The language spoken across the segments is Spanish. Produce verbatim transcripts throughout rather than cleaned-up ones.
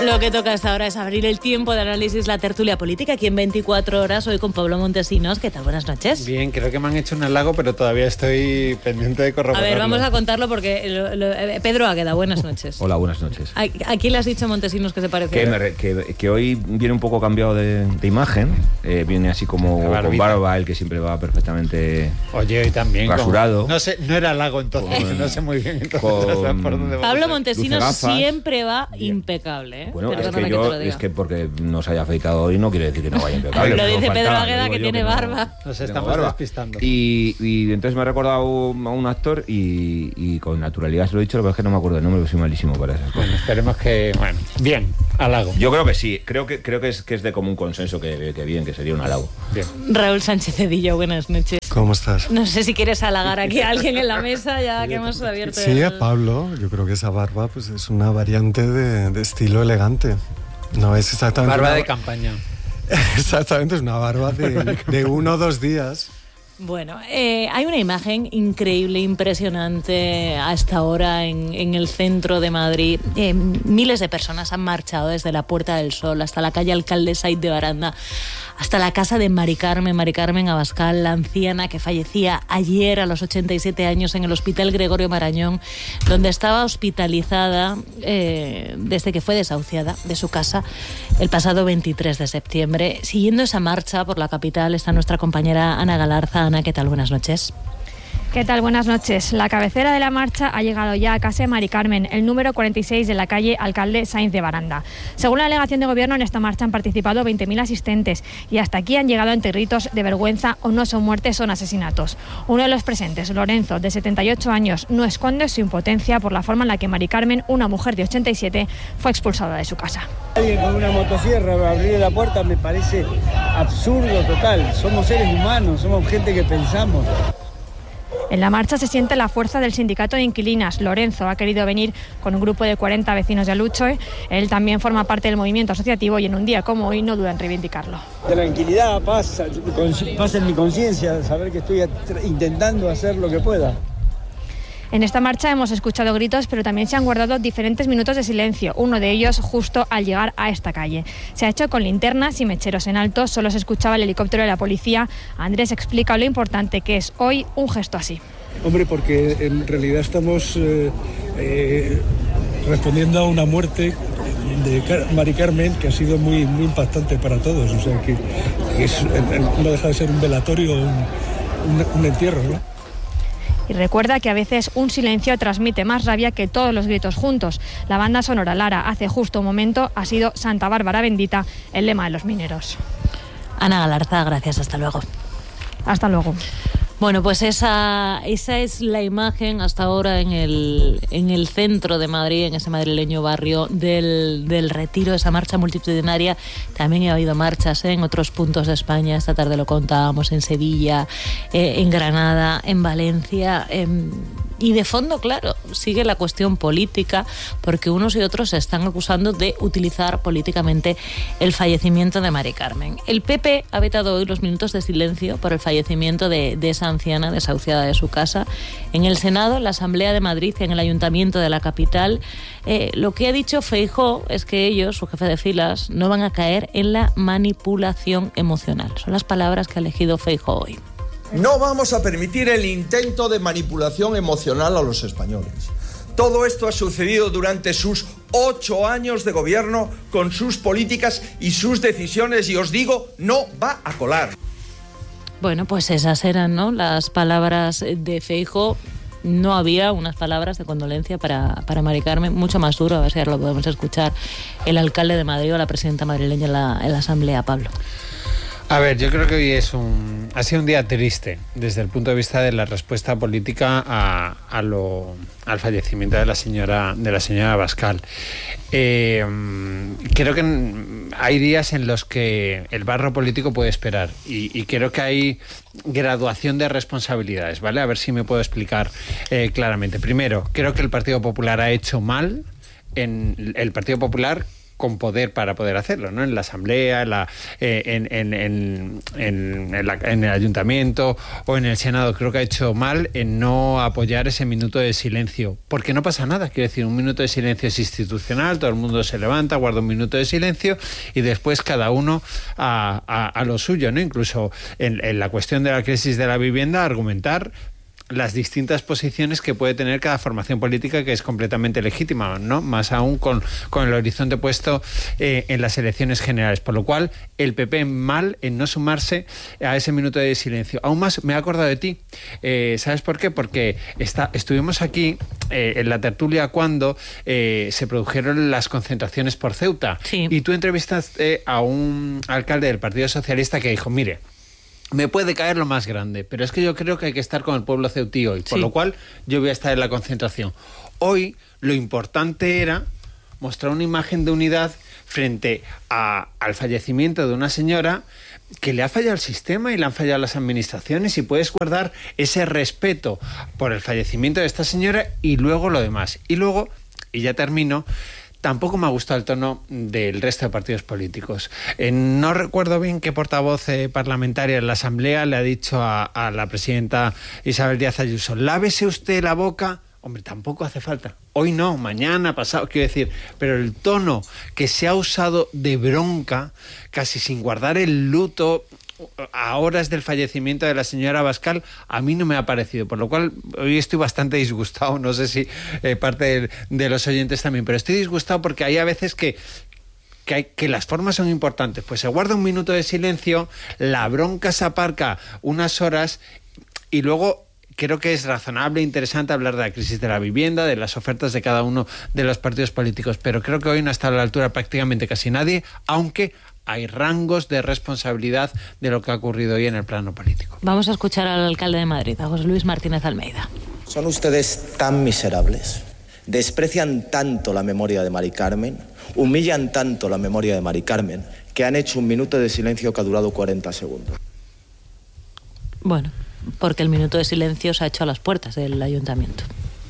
Lo que toca hasta ahora es abrir el tiempo de análisis, la tertulia política, aquí en veinticuatro horas, hoy con Pablo Montesinos. ¿Qué tal? Buenas noches. Bien, creo que me han hecho un halago, pero todavía estoy pendiente de corroborarlo. A ver, vamos a contarlo porque... Lo, lo, eh, Pedro Águeda, buenas noches. Hola, buenas noches. ¿A, ¿A quién le has dicho, Montesinos, que se parece? Que, me, que, que hoy viene un poco cambiado de, de imagen. Eh, viene así como con barba, el que siempre va perfectamente... Oye, hoy también. Rasurado. Como, no sé, no era halago entonces, con, no sé muy bien entonces con, por dónde va. Pablo Montesinos siempre va bien. Impecable, ¿eh? Bueno, es que, yo, que es que porque no se haya afeitado hoy no quiere decir que no vaya impecable. Lo dice no Pedro faltaba, Águeda, que tiene que barba. No, Nos estamos barba. despistando. Y, y entonces me ha recordado a un actor y, y con naturalidad se lo he dicho, pero es que no me acuerdo el nombre, soy malísimo para esas cosas. Bueno, esperemos que... Bueno, bien, halago. Yo creo que sí, creo que creo que es, que es de común consenso que, que bien, que sería un halago. Bien. Raúl Sánchez Cedillo, buenas noches. ¿Cómo estás? No sé si quieres halagar aquí a alguien en la mesa, ya que hemos abierto... Sí, el... a Pablo. Yo creo que esa barba pues es una variante de, de estilo elegante. No es exactamente... Barba una... de campaña. Exactamente, es una barba de, de uno o dos días. Bueno, eh, hay una imagen increíble, impresionante hasta ahora en, en el centro de Madrid. Eh, miles de personas han marchado desde la Puerta del Sol hasta la calle Alcalde Saiz de Baranda, hasta la casa de Mari Carmen, Mari Carmen Abascal, la anciana que fallecía ayer a los ochenta y siete años en el Hospital Gregorio Marañón, donde estaba hospitalizada eh, desde que fue desahuciada de su casa el pasado veintitrés de septiembre. Siguiendo esa marcha por la capital está nuestra compañera Ana Galarza. Ana, ¿qué tal? Buenas noches. ¿Qué tal? Buenas noches. La cabecera de la marcha ha llegado ya a casa de Mari Carmen, el número cuarenta y seis de la calle Alcalde Saiz de Baranda. Según la delegación de gobierno, en esta marcha han participado veinte mil asistentes y hasta aquí han llegado entre gritos de vergüenza o no son muertes, son asesinatos. Uno de los presentes, Lorenzo, de setenta y ocho años, no esconde su impotencia por la forma en la que Mari Carmen, una mujer de ochenta y siete, fue expulsada de su casa. Alguien con una motosierra abrir la puerta me parece absurdo total. Somos seres humanos, somos gente que pensamos. En la marcha se siente la fuerza del sindicato de inquilinas. Lorenzo ha querido venir con un grupo de cuarenta vecinos de Aluche. Él también forma parte del movimiento asociativo y en un día como hoy no duda en reivindicarlo. Tranquilidad, paz, paz en mi conciencia, saber que estoy intentando hacer lo que pueda. En esta marcha hemos escuchado gritos, pero también se han guardado diferentes minutos de silencio, uno de ellos justo al llegar a esta calle. Se ha hecho con linternas y mecheros en alto, solo se escuchaba el helicóptero de la policía. Andrés explica lo importante que es hoy un gesto así. Hombre, porque en realidad estamos eh, eh, respondiendo a una muerte de Mari Carmen que ha sido muy, muy impactante para todos, o sea que, que es, no deja de ser un velatorio, un, un, un entierro, ¿no? Y recuerda que a veces un silencio transmite más rabia que todos los gritos juntos. La banda sonora Lara hace justo un momento ha sido Santa Bárbara Bendita, el lema de los mineros. Ana Galarza, gracias, hasta luego. Hasta luego. Bueno, pues esa, esa es la imagen hasta ahora en el, en el centro de Madrid, en ese madrileño barrio del, del Retiro, esa marcha multitudinaria. También ha habido marchas ¿eh? en otros puntos de España, esta tarde lo contábamos, en Sevilla, eh, en Granada, en Valencia. Eh, y de fondo, claro, sigue la cuestión política, porque unos y otros se están acusando de utilizar políticamente el fallecimiento de Mari Carmen. El P P ha vetado hoy los minutos de silencio por el fallecimiento de, de esa anciana desahuciada de su casa. En el Senado, en la Asamblea de Madrid y en el Ayuntamiento de la capital, eh, lo que ha dicho Feijóo es que ellos, su jefe de filas, no van a caer en la manipulación emocional. Son las palabras que ha elegido Feijóo hoy. No vamos a permitir el intento de manipulación emocional a los españoles. Todo esto ha sucedido durante sus ocho años de gobierno, con sus políticas y sus decisiones, y os digo, no va a colar. Bueno, pues esas eran, ¿no?, las palabras de Feijóo. No había unas palabras de condolencia para, para Mari Carmen, mucho más duro, a ver si ahora lo podemos escuchar, el alcalde de Madrid o la presidenta madrileña en la, en la Asamblea, Pablo. A ver, yo creo que hoy es un, ha sido un día triste desde el punto de vista de la respuesta política a, a lo, al fallecimiento de la señora de la señora Abascal. Eh, creo que hay días en los que el barro político puede esperar y, y creo que hay graduación de responsabilidades, ¿vale? A ver si me puedo explicar eh, claramente. Primero, creo que el Partido Popular ha hecho mal, en el Partido Popular con poder para poder hacerlo, ¿no? En la Asamblea, en, la, eh, en, en, en, en, en, la, en el Ayuntamiento o en el Senado. Creo que ha hecho mal en no apoyar ese minuto de silencio, porque no pasa nada. Quiero decir, un minuto de silencio es institucional, todo el mundo se levanta, guarda un minuto de silencio y después cada uno a, a, a lo suyo, ¿no? Incluso en, en la cuestión de la crisis de la vivienda, argumentar las distintas posiciones que puede tener cada formación política, que es completamente legítima, ¿no? Más aún con, con el horizonte puesto eh, en las elecciones generales. Por lo cual, el P P mal en no sumarse a ese minuto de silencio. Aún más, me he acordado de ti. Eh, ¿Sabes por qué? Porque está, estuvimos aquí eh, en la tertulia cuando eh, se produjeron las concentraciones por Ceuta. Sí. Y tú entrevistaste a un alcalde del Partido Socialista que dijo, mire, me puede caer lo más grande, pero es que yo creo que hay que estar con el pueblo ceutí hoy, por sí. lo cual yo voy a estar en la concentración. Hoy lo importante era mostrar una imagen de unidad frente a, al fallecimiento de una señora que le ha fallado el sistema y le han fallado las administraciones, y puedes guardar ese respeto por el fallecimiento de esta señora y luego lo demás. Y luego, y ya termino, tampoco me ha gustado el tono del resto de partidos políticos. Eh, no recuerdo bien qué portavoz eh, parlamentaria en la Asamblea le ha dicho a, a la presidenta Isabel Díaz Ayuso, lávese usted la boca. Hombre, tampoco hace falta. Hoy no, mañana, pasado, quiero decir. Pero el tono que se ha usado de bronca, casi sin guardar el luto a horas del fallecimiento de la señora Abascal, a mí no me ha parecido, por lo cual hoy estoy bastante disgustado, no sé si eh, parte de, de los oyentes también, pero estoy disgustado porque hay a veces que Que, hay, que las formas son importantes, pues se guarda un minuto de silencio, la bronca se aparca unas horas y luego creo que es razonable e interesante hablar de la crisis de la vivienda, de las ofertas de cada uno de los partidos políticos, pero creo que hoy no está a la altura prácticamente casi nadie, aunque hay rangos de responsabilidad de lo que ha ocurrido hoy en el plano político. Vamos a escuchar al alcalde de Madrid, a José Luis Martínez Almeida. ¿Son ustedes tan miserables? ¿Desprecian tanto la memoria de Mari Carmen? ¿Humillan tanto la memoria de Mari Carmen que han hecho un minuto de silencio que ha durado cuarenta segundos? Bueno, porque el minuto de silencio se ha hecho a las puertas del ayuntamiento.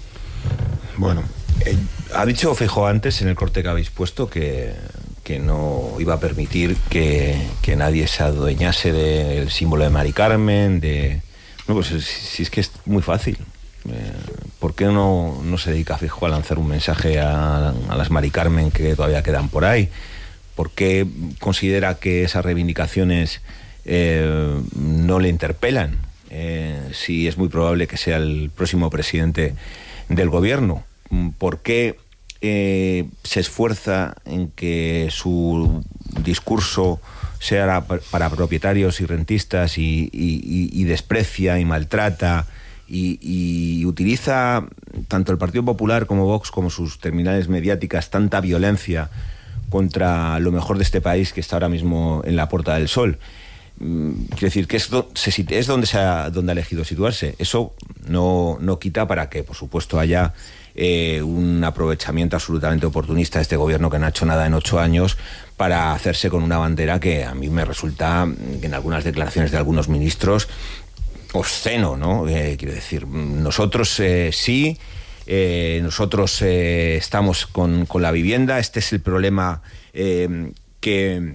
Bueno, eh, ha dicho Feijóo antes en el corte que habéis puesto que, que no iba a permitir que, que nadie se adueñase del símbolo de Mari Carmen, de... No, pues si es que es muy fácil. Eh, ¿Por qué no, no se dedica Feijóo a lanzar un mensaje a, a las Mari Carmen que todavía quedan por ahí? ¿Por qué considera que esas reivindicaciones eh, no le interpelan? Eh, si es muy probable que sea el próximo presidente del gobierno. ¿Por qué eh, se esfuerza en que su discurso sea para propietarios y rentistas y, y, y desprecia y maltrata y, y utiliza tanto el Partido Popular como Vox como sus terminales mediáticas tanta violencia contra lo mejor de este país que está ahora mismo en la Puerta del Sol? Quiero decir que es, do, se, es donde, se ha, donde ha elegido situarse. Eso no, no quita para que, por supuesto, haya eh, un aprovechamiento absolutamente oportunista de este gobierno que no ha hecho nada en ocho años para hacerse con una bandera que a mí me resulta, en algunas declaraciones de algunos ministros, obsceno, ¿no? Eh, quiero decir, nosotros eh, sí, eh, nosotros eh, estamos con, con la vivienda, este es el problema eh, que...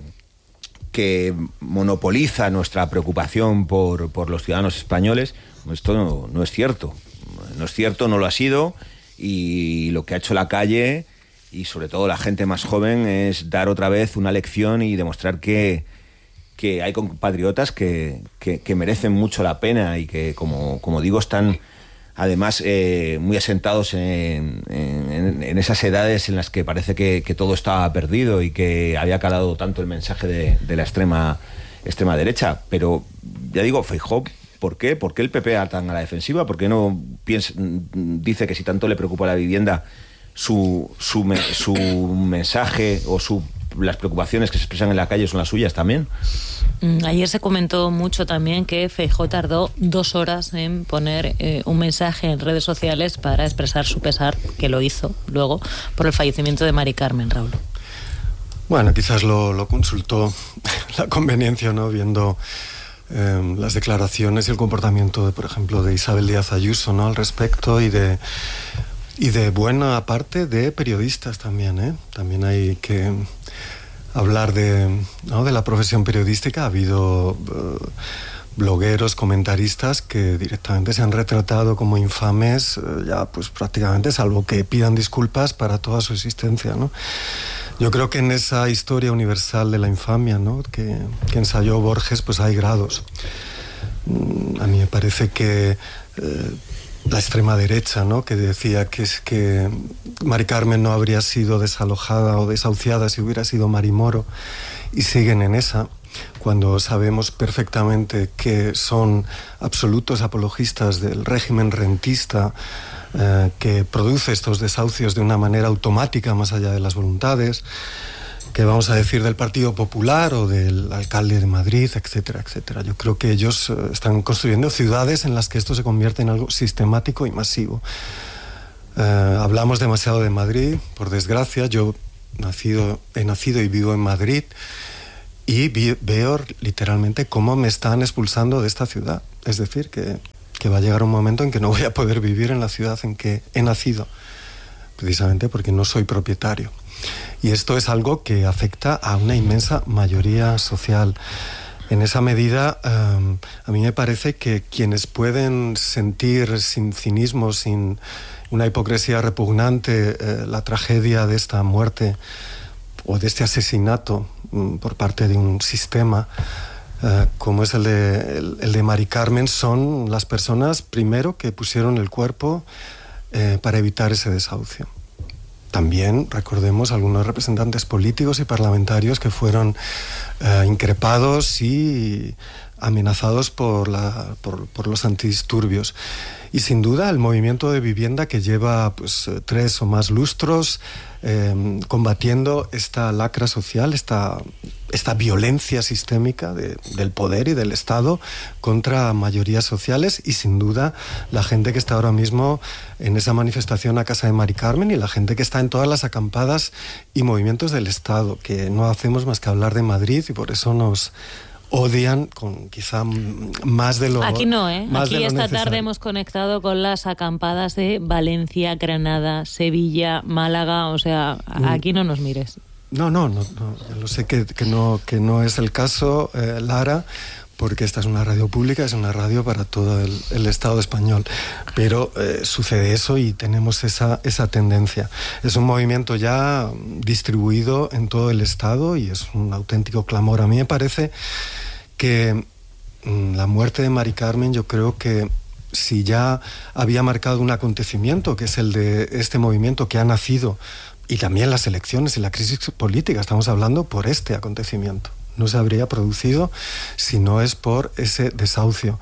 que monopoliza nuestra preocupación por, por los ciudadanos españoles. Esto no, no es cierto. No es cierto, no lo ha sido, y lo que ha hecho la calle, y sobre todo la gente más joven, es dar otra vez una lección y demostrar que, que hay compatriotas que, que, que merecen mucho la pena y que, como, como digo, están además eh, muy asentados en, en, en esas edades en las que parece que, que todo estaba perdido y que había calado tanto el mensaje de, de la extrema, extrema derecha. Pero ya digo, Feijóo, ¿por qué? ¿Por qué el P P tan a la defensiva? ¿Por qué no piensa, dice que si tanto le preocupa la vivienda, su, su, su mensaje o su, las preocupaciones que se expresan en la calle son las suyas también? Ayer se comentó mucho también que Feijóo tardó dos horas en poner eh, un mensaje en redes sociales para expresar su pesar, que lo hizo luego, por el fallecimiento de Mari Carmen, Raúl. Bueno, quizás lo, lo consultó la conveniencia, ¿no? Viendo eh, las declaraciones y el comportamiento, de, por ejemplo, de Isabel Díaz Ayuso, ¿no? Al respecto, y de y de buena parte de periodistas también, ¿eh? También hay que hablar de, ¿no?, de la profesión periodística. Ha habido uh, blogueros, comentaristas que directamente se han retratado como infames, uh, ya pues prácticamente, salvo que pidan disculpas para toda su existencia, ¿no? Yo creo que en esa historia universal de la infamia, ¿no?, que, que ensayó Borges, pues hay grados. Mm, a mí me parece que eh, la extrema derecha, ¿no?, que decía que es que Mari Carmen no habría sido desalojada o desahuciada si hubiera sido Mari Moro, y siguen en esa, cuando sabemos perfectamente que son absolutos apologistas del régimen rentista, eh, que produce estos desahucios de una manera automática más allá de las voluntades, que vamos a decir del Partido Popular o del alcalde de Madrid, etcétera, etcétera. Yo creo que ellos uh, están construyendo ciudades en las que esto se convierte en algo sistemático y masivo. Uh, hablamos demasiado de Madrid, por desgracia. Yo nacido, he nacido y vivo en Madrid y vi, veo literalmente cómo me están expulsando de esta ciudad. Es decir, que, que va a llegar un momento en que no voy a poder vivir en la ciudad en que he nacido, precisamente porque no soy propietario. Y esto es algo que afecta a una inmensa mayoría social. En esa medida, um, a mí me parece que quienes pueden sentir sin cinismo, sin una hipocresía repugnante, eh, la tragedia de esta muerte o de este asesinato um, por parte de un sistema uh, como es el de, el, el de Mari Carmen, son las personas, primero, que pusieron el cuerpo eh, para evitar ese desahucio. También recordemos algunos representantes políticos y parlamentarios que fueron eh, increpados y amenazados por, la, por, por los antidisturbios. Y sin duda el movimiento de vivienda que lleva pues, tres o más lustros eh, combatiendo esta lacra social, esta, esta violencia sistémica de, del poder y del Estado contra mayorías sociales, y sin duda la gente que está ahora mismo en esa manifestación a casa de Mari Carmen y la gente que está en todas las acampadas y movimientos del Estado, que no hacemos más que hablar de Madrid y por eso nos odian con quizá más de lo Aquí no, ¿eh? Más Aquí esta necesario. Tarde hemos conectado con las acampadas de Valencia, Granada, Sevilla, Málaga, o sea, aquí no nos mires. No, no, no, no yo lo sé que, que, no, que no es el caso, eh, Lara, porque esta es una radio pública, es una radio para todo el, el Estado español, pero eh, sucede eso y tenemos esa, esa tendencia. Es un movimiento ya distribuido en todo el Estado y es un auténtico clamor. A mí me parece que mmm, la muerte de Mari Carmen, yo creo que si ya había marcado un acontecimiento, que es el de este movimiento que ha nacido, y también las elecciones y la crisis política, estamos hablando por este acontecimiento. No se habría producido si no es por ese desahucio.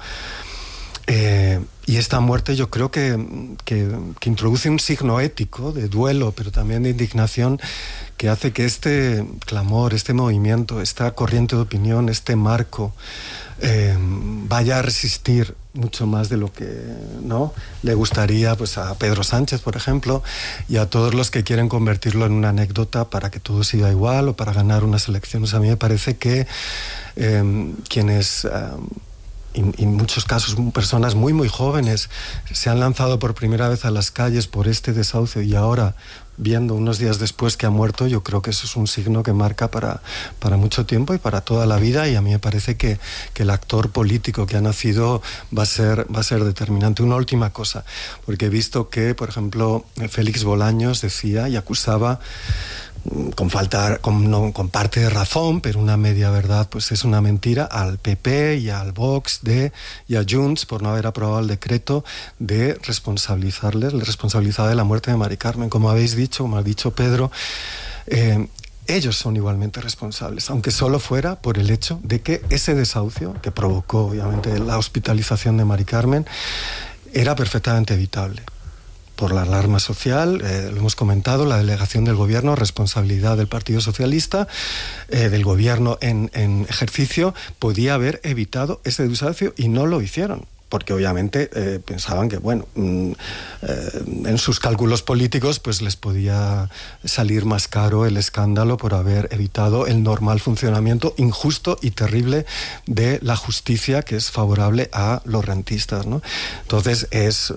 Eh, y esta muerte yo creo que, que, que introduce un signo ético de duelo, pero también de indignación, que hace que este clamor, este movimiento, esta corriente de opinión, este marco, eh, vaya a resistir mucho más de lo que no le gustaría pues a Pedro Sánchez, por ejemplo, y a todos los que quieren convertirlo en una anécdota para que todo siga igual o para ganar unas elecciones. A mí me parece que eh, quienes... Eh, en muchos casos personas muy muy jóvenes se han lanzado por primera vez a las calles por este desahucio y ahora, viendo unos días después que ha muerto, yo creo que eso es un signo que marca para, para mucho tiempo y para toda la vida, y a mí me parece que, que el actor político que ha nacido va a ser, va a ser determinante. Una última cosa, porque he visto que, por ejemplo, Félix Bolaños decía y acusaba con falta, con, no, con parte de razón, pero una media verdad, pues es una mentira, al P P y al Vox de, y a Junts por no haber aprobado el decreto de responsabilizarles, le responsabilizaba de la muerte de Mari Carmen. Como habéis dicho, como ha dicho Pedro, eh, ellos son igualmente responsables, aunque solo fuera por el hecho de que ese desahucio, que provocó obviamente la hospitalización de Mari Carmen, era perfectamente evitable. Por la alarma social, eh, lo hemos comentado, la delegación del gobierno, responsabilidad del Partido Socialista, eh, del gobierno en, en ejercicio, podía haber evitado ese desahucio y no lo hicieron. Porque obviamente eh, pensaban que, bueno, mm, eh, en sus cálculos políticos pues les podía salir más caro el escándalo por haber evitado el normal funcionamiento injusto y terrible de la justicia que es favorable a los rentistas, ¿no? Entonces es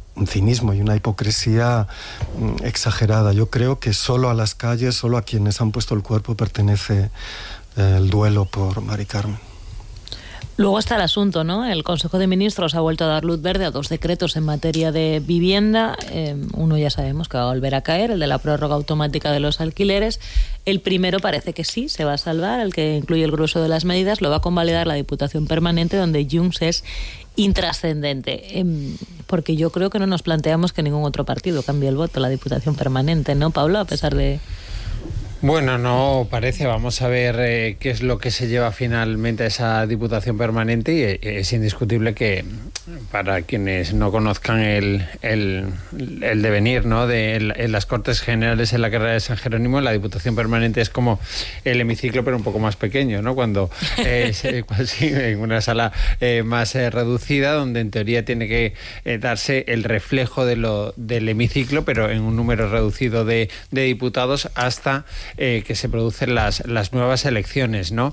un cinismo y una hipocresía exagerada. Yo creo que solo a las calles, solo a quienes han puesto el cuerpo pertenece el duelo por Mari Carmen. Luego está el asunto, ¿no? El Consejo de Ministros ha vuelto a dar luz verde a dos decretos en materia de vivienda. Eh, uno ya sabemos que va a volver a caer, el de la prórroga automática de los alquileres. El primero parece que sí, se va a salvar, el que incluye el grueso de las medidas, lo va a convalidar la Diputación Permanente, donde Junts es intrascendente. Eh, porque yo creo que no nos planteamos que ningún otro partido cambie el voto, la Diputación Permanente, ¿no, Pablo? A pesar de... Bueno, no parece. Vamos a ver eh, qué es lo que se lleva finalmente a esa Diputación Permanente, y eh, es indiscutible que, para quienes no conozcan el, el, el devenir, ¿no?, de el, en las Cortes Generales en la carrera de San Jerónimo, la Diputación Permanente es como el hemiciclo, pero un poco más pequeño, ¿no? Cuando eh, se, sí, en una sala eh, más eh, reducida, donde en teoría tiene que eh, darse el reflejo de lo, del hemiciclo, pero en un número reducido de, de diputados, hasta Eh, que se producen las, las nuevas elecciones, ¿no?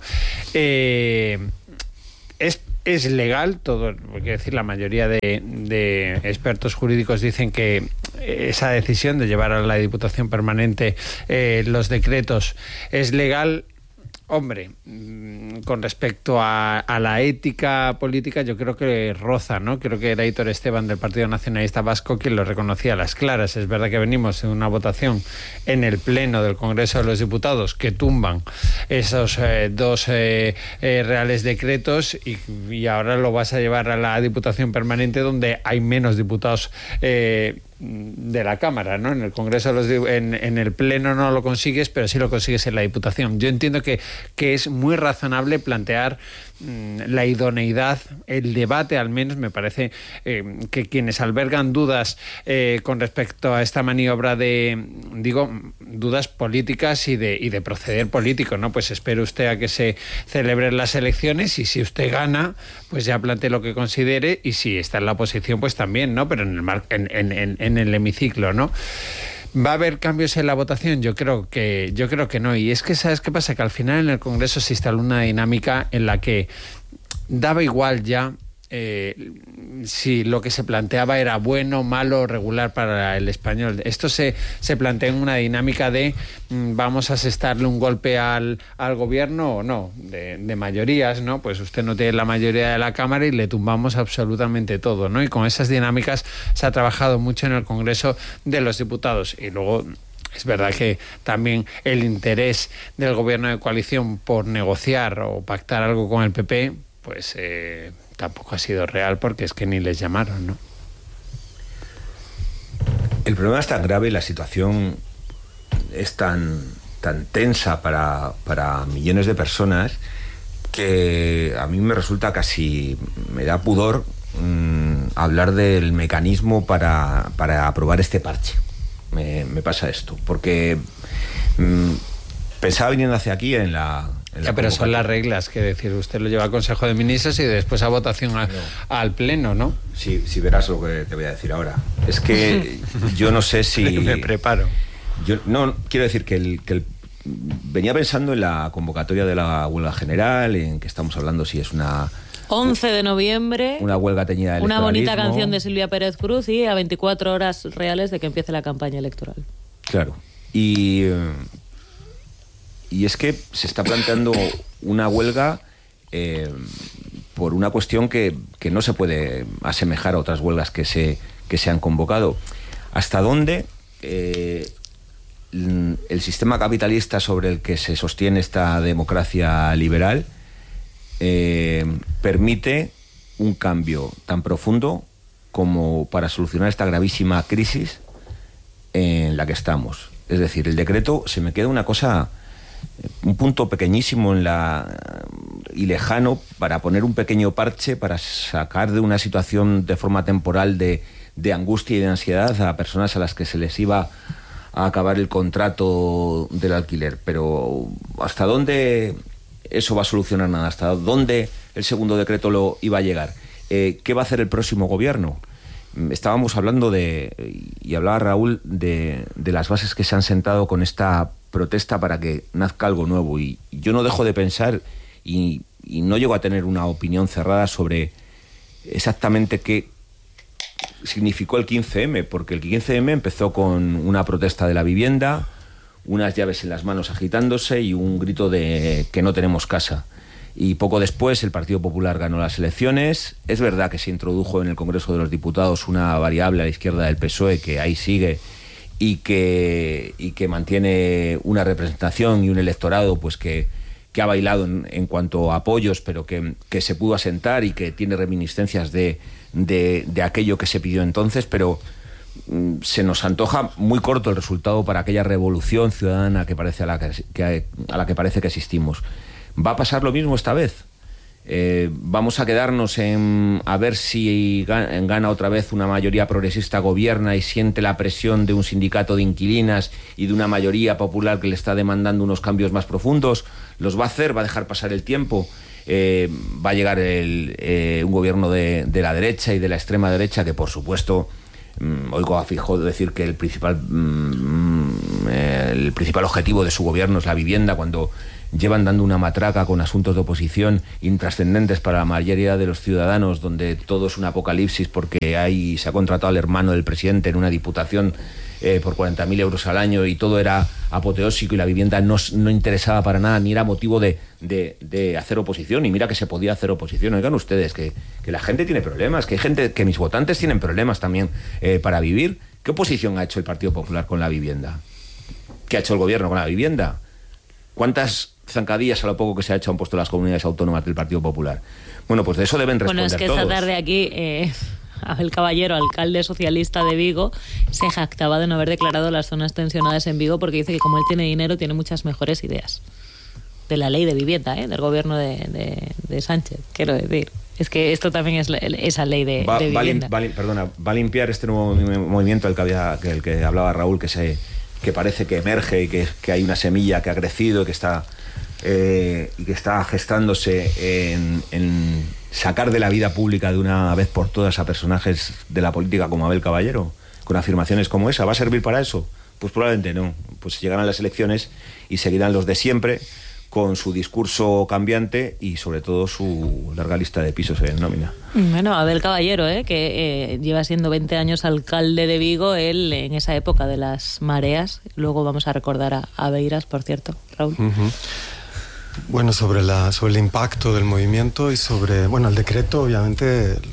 Eh, es, es legal todo, quiero decir, la mayoría de, de expertos jurídicos dicen que esa decisión de llevar a la Diputación Permanente eh, los decretos es legal. Hombre, con respecto a, a la ética política, yo creo que roza, ¿no? Creo que era Aitor Esteban, del Partido Nacionalista Vasco, quien lo reconocía a las claras. Es verdad que venimos de una votación en el Pleno del Congreso de los Diputados que tumban esos eh, dos eh, eh, reales decretos, y, y ahora lo vas a llevar a la Diputación Permanente, donde hay menos diputados eh, de la Cámara, ¿no? En el Congreso, los, en, en el Pleno no lo consigues, pero sí lo consigues en la Diputación. Yo entiendo que, que es muy razonable plantear mmm, la idoneidad, el debate al menos. Me parece eh, que quienes albergan dudas eh, con respecto a esta maniobra de, digo, dudas políticas y de, y de proceder político, ¿no? Pues espere usted a que se celebren las elecciones, y si usted gana, pues ya plantee lo que considere, y si está en la oposición, pues también, ¿no? Pero en el mar, en, en, en, en el hemiciclo, ¿no? ¿Va a haber cambios en la votación? Yo creo que yo creo que no. Y es que, ¿sabes qué pasa? Que al final en el Congreso se instaló una dinámica en la que daba igual ya eh, si lo que se planteaba era bueno, malo, regular para el español. Esto se, se plantea en una dinámica de mmm, vamos a asestarle un golpe al, al gobierno o no, de, de mayorías, ¿no? Pues usted no tiene la mayoría de la Cámara y le tumbamos absolutamente todo, ¿no? Y con esas dinámicas se ha trabajado mucho en el Congreso de los Diputados. Y luego es verdad que también el interés del gobierno de coalición por negociar o pactar algo con el P P, pues eh, tampoco ha sido real, porque es que ni les llamaron, ¿no? El problema es tan grave y la situación es tan, tan tensa para, para millones de personas, que a mí me resulta casi, me da pudor mmm, hablar del mecanismo para, para aprobar este parche. Me, me pasa esto, porque mmm, pensaba viniendo hacia aquí en la... Ya, pero son las reglas, que decir, usted lo lleva al Consejo de Ministros y después a votación a, no. al Pleno, ¿no? Sí, sí, verás lo que te voy a decir ahora. Es que yo no sé si... Me preparo. Yo no quiero decir que el, que el... Venía pensando en la convocatoria de la huelga general, en que estamos hablando si es una... once de noviembre. Una huelga teñida de una bonita canción de Silvia Pérez Cruz, y a veinticuatro horas reales de que empiece la campaña electoral. Claro. Y... Y es que se está planteando una huelga eh, por una cuestión que, que no se puede asemejar a otras huelgas que se, que se han convocado. ¿Hasta dónde eh, el sistema capitalista sobre el que se sostiene esta democracia liberal eh, permite un cambio tan profundo como para solucionar esta gravísima crisis en la que estamos? Es decir, el decreto, se me queda una cosa... un punto pequeñísimo en la y lejano para poner un pequeño parche, para sacar de una situación de forma temporal de, de angustia y de ansiedad a personas a las que se les iba a acabar el contrato del alquiler. Pero ¿hasta dónde eso va a solucionar nada? ¿Hasta dónde el segundo decreto lo iba a llegar? Eh, ¿Qué va a hacer el próximo gobierno? Estábamos hablando de, y hablaba Raúl, de, de las bases que se han sentado con esta protesta para que nazca algo nuevo, y yo no dejo de pensar y, y no llego a tener una opinión cerrada sobre exactamente qué, significó el quince eme, porque el quince eme empezó con una protesta de la vivienda, unas llaves en las manos agitándose y un grito de que no tenemos casa. Y poco después el Partido Popular ganó las elecciones. Es verdad que se introdujo en el Congreso de los Diputados una variable a la izquierda del P S O E que ahí sigue y que, y que mantiene una representación y un electorado pues que, que ha bailado en, en cuanto a apoyos, pero que, que se pudo asentar y que tiene reminiscencias de, de, de aquello que se pidió entonces, pero mm, se nos antoja muy corto el resultado para aquella revolución ciudadana que parece a la que, que, a la que parece que asistimos. ¿Va a pasar lo mismo esta vez? Eh, ¿Vamos a quedarnos en a ver si gana otra vez una mayoría progresista, gobierna y siente la presión de un sindicato de inquilinas y de una mayoría popular que le está demandando unos cambios más profundos? ¿Los va a hacer? ¿Va a dejar pasar el tiempo? Eh, ¿Va a llegar el, eh, un gobierno de, de la derecha y de la extrema derecha que, por supuesto, mmm, oigo a Feijóo decir que el principal, mmm, el principal objetivo de su gobierno es la vivienda, cuando llevan dando una matraca con asuntos de oposición intrascendentes para la mayoría de los ciudadanos, donde todo es un apocalipsis porque hay, se ha contratado al hermano del presidente en una diputación eh, por cuarenta mil euros al año y todo era apoteósico y la vivienda no, no interesaba para nada ni era motivo de, de, de hacer oposición. Y mira que se podía hacer oposición. Oigan ustedes que, que la gente tiene problemas, que hay gente, que mis votantes tienen problemas también eh, para vivir. ¿Qué oposición ha hecho el Partido Popular con la vivienda? ¿Qué ha hecho el gobierno con la vivienda? ¿Cuántas zancadillas a lo poco que se ha hecho han puesto las comunidades autónomas del Partido Popular? Bueno, pues de eso deben responder todos. Bueno, es que todos. esta tarde aquí eh, Abel Caballero, alcalde socialista de Vigo, se jactaba de no haber declarado las zonas tensionadas en Vigo porque dice que como él tiene dinero tiene muchas mejores ideas de la ley de vivienda, ¿eh? Del gobierno de, de, de Sánchez, quiero decir. Es que esto también es la, esa ley de, va, de vivienda. Va, va, perdona, va a limpiar este nuevo movimiento del que, había, que el que hablaba Raúl, que se que parece que emerge y que, que hay una semilla que ha crecido y que está eh, y que está gestándose en, en sacar de la vida pública de una vez por todas a personajes de la política como Abel Caballero, con afirmaciones como esa. ¿Va a servir para eso? Pues probablemente no. Pues llegarán las elecciones y seguirán los de siempre, con su discurso cambiante y sobre todo su larga lista de pisos en nómina. Bueno, Abel Caballero, ¿eh? que eh, lleva siendo veinte años alcalde de Vigo, él en esa época de las mareas. Luego vamos a recordar a, a Beiras, por cierto, Raúl. Uh-huh. Bueno, sobre, la, sobre el impacto del movimiento y sobre, bueno, el decreto, obviamente, el,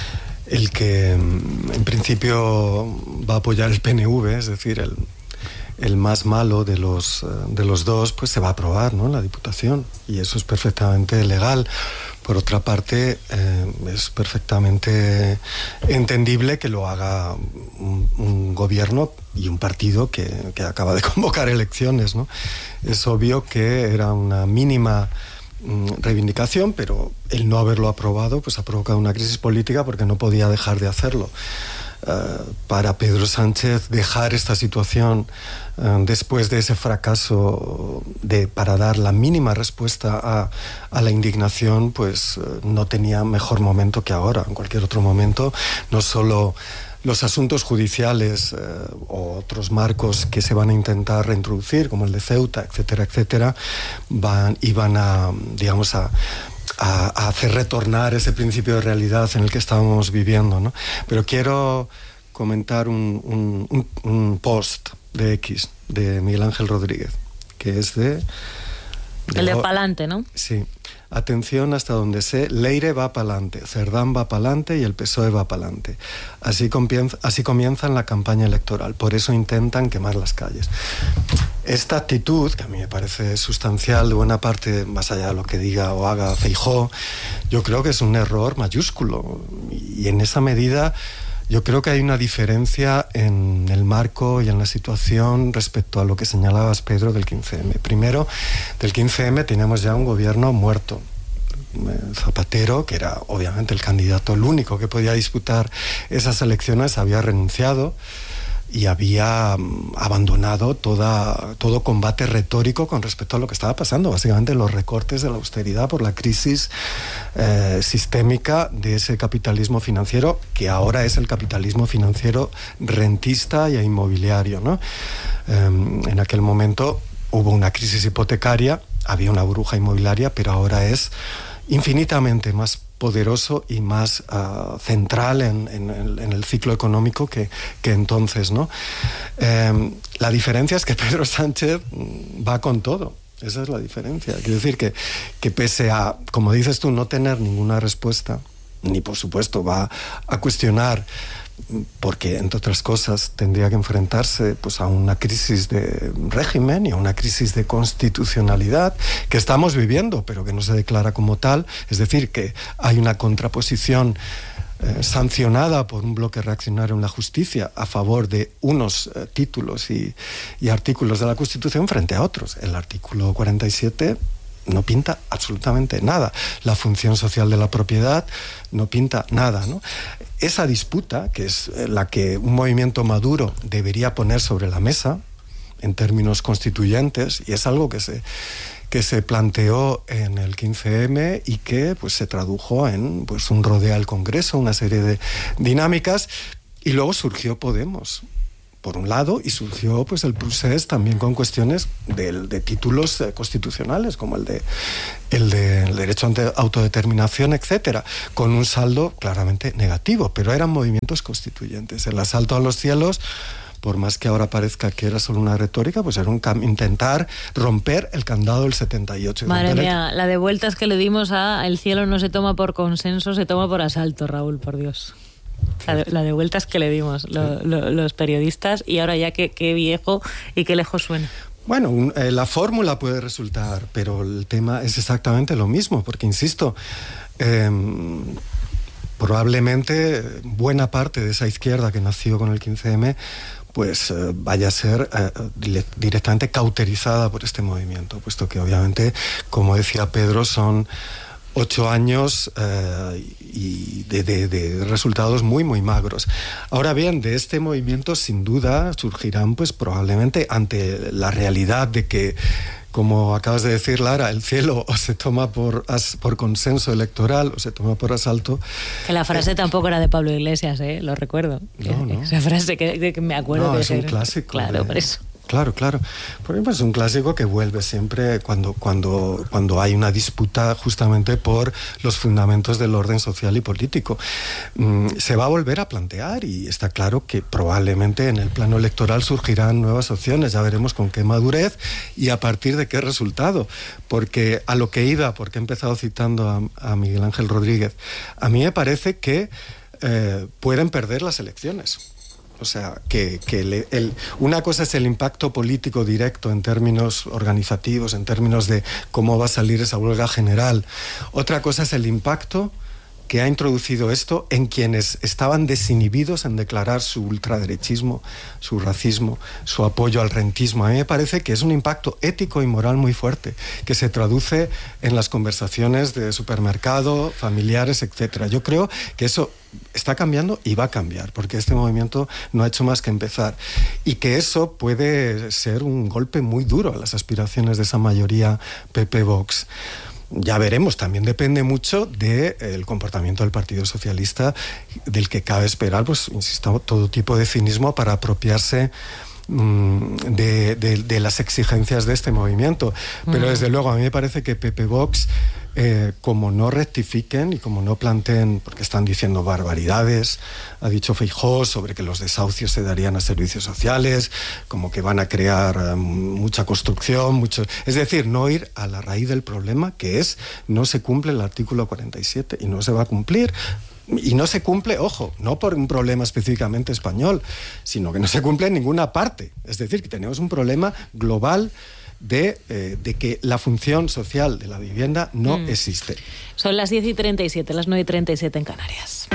el que en principio va a apoyar el P N V, es decir, el el más malo de los, de los dos, pues se va a aprobar, ¿no?, en la Diputación, y eso es perfectamente legal. Por otra parte, eh, es perfectamente entendible que lo haga un, un gobierno y un partido que, que acaba de convocar elecciones, ¿no? Es obvio que era una mínima mm, reivindicación, pero el no haberlo aprobado pues ha provocado una crisis política porque no podía dejar de hacerlo. Uh, para Pedro Sánchez dejar esta situación uh, después de ese fracaso de, para dar la mínima respuesta a, a la indignación, pues uh, no tenía mejor momento que ahora. En cualquier otro momento, no solo los asuntos judiciales uh, o otros marcos que se van a intentar reintroducir, como el de Ceuta, etcétera, etcétera, van, iban a, digamos, a A, a hacer retornar ese principio de realidad en el que estábamos viviendo, ¿no? Pero quiero comentar un, un, un, un post de X de Miguel Ángel Rodríguez, que es de... de el de pa'lante, ¿no? Sí. Atención, hasta donde sé, Leire va pa'lante, Cerdán va pa'lante y el P S O E va pa'lante. Así comienza, así comienzan la campaña electoral, por eso intentan quemar las calles. Esta actitud, que a mí me parece sustancial de buena parte, más allá de lo que diga o haga Feijóo, yo creo que es un error mayúsculo. Y en esa medida yo creo que hay una diferencia en el marco y en la situación respecto a lo que señalabas, Pedro, del quince eme. Primero, del quince eme teníamos ya un gobierno muerto. Zapatero, que era obviamente el candidato, el único que podía disputar esas elecciones, había renunciado y había um, abandonado toda, todo combate retórico con respecto a lo que estaba pasando, básicamente los recortes de la austeridad por la crisis eh, sistémica de ese capitalismo financiero, que ahora es el capitalismo financiero rentista y inmobiliario, ¿no? Eh, en aquel momento hubo una crisis hipotecaria, había una burbuja inmobiliaria, pero ahora es infinitamente más poderoso y más uh, central en, en, el, en el ciclo económico que, que entonces, ¿no? Eh, la diferencia es que Pedro Sánchez va con todo. Esa es la diferencia. Quiero decir que, que pese a, como dices tú, no tener ninguna respuesta, ni por supuesto va a cuestionar, porque entre otras cosas tendría que enfrentarse pues a una crisis de régimen y a una crisis de constitucionalidad que estamos viviendo, pero que no se declara como tal. Es decir, que hay una contraposición eh, sancionada por un bloque reaccionario en la justicia a favor de unos eh, títulos y, y artículos de la Constitución frente a otros. El artículo cuarenta y siete no pinta absolutamente nada. La función social de la propiedad no pinta nada, ¿no? Esa disputa, que es la que un movimiento maduro debería poner sobre la mesa en términos constituyentes, y es algo que se, que se planteó en el quince eme y que pues, se tradujo en pues, un rodeo al Congreso, una serie de dinámicas, y luego surgió Podemos, por un lado, y surgió pues el procés también con cuestiones de, de títulos eh, constitucionales, como el de el de el derecho a autodeterminación, etcétera, con un saldo claramente negativo, pero eran movimientos constituyentes. El asalto a los cielos, por más que ahora parezca que era solo una retórica, pues era un intentar romper el candado del setenta y ocho. Madre mía, la de vueltas que le dimos a el cielo no se toma por consenso, se toma por asalto, Raúl, por Dios. La de, la de vueltas que le dimos lo, lo, los periodistas, y ahora ya qué viejo y qué lejos suena. Bueno, un, eh, la fórmula puede resultar, pero el tema es exactamente lo mismo, porque insisto, eh, probablemente buena parte de esa izquierda que nació con el quince eme pues eh, vaya a ser eh, directamente cauterizada por este movimiento, puesto que obviamente, como decía Pedro, son ocho años eh, y de, de, de resultados muy, muy magros. Ahora bien, de este movimiento sin duda surgirán, pues probablemente ante la realidad de que, como acabas de decir, Lara, el cielo o se toma por, as, por consenso electoral o se toma por asalto. Que la frase eh, tampoco era de Pablo Iglesias, ¿eh? Lo recuerdo. No, no. Esa frase que, que me acuerdo. No, que es un clásico. Claro, de, por eso. Claro, claro. Por ejemplo, es un clásico que vuelve siempre cuando, cuando, cuando hay una disputa justamente por los fundamentos del orden social y político. Mm, se va a volver a plantear, y está claro que probablemente en el plano electoral surgirán nuevas opciones. Ya veremos con qué madurez y a partir de qué resultado. Porque a lo que iba, porque he empezado citando a, a Miguel Ángel Rodríguez, a mí me parece que eh, pueden perder las elecciones. O sea, que, que el, el, una cosa es el impacto político directo en términos organizativos, en términos de cómo va a salir esa huelga general. Otra cosa es el impacto que ha introducido esto en quienes estaban desinhibidos en declarar su ultraderechismo, su racismo, su apoyo al rentismo. A mí me parece que es un impacto ético y moral muy fuerte, que se traduce en las conversaciones de supermercado, familiares, etcétera. Yo creo que eso está cambiando y va a cambiar, porque este movimiento no ha hecho más que empezar, y que eso puede ser un golpe muy duro a las aspiraciones de esa mayoría P P-Vox. Ya veremos, también depende mucho del de, comportamiento del Partido Socialista, del que cabe esperar, pues, insisto, todo tipo de cinismo para apropiarse mmm, de, de, de las exigencias de este movimiento. Pero mm. desde luego a mí me parece que P P-Vox, eh, como no rectifiquen y como no planteen, porque están diciendo barbaridades, ha dicho Feijóo sobre que los desahucios se darían a servicios sociales, como que van a crear um, mucha construcción, mucho, es decir, no ir a la raíz del problema, que es no se cumple el artículo cuarenta y siete y no se va a cumplir. Y no se cumple, ojo, no por un problema específicamente español, sino que no se cumple en ninguna parte. Es decir, que tenemos un problema global de, eh, de que la función social de la vivienda no mm. existe. Son las diez y treinta y siete, las nueve y treinta y siete en Canarias.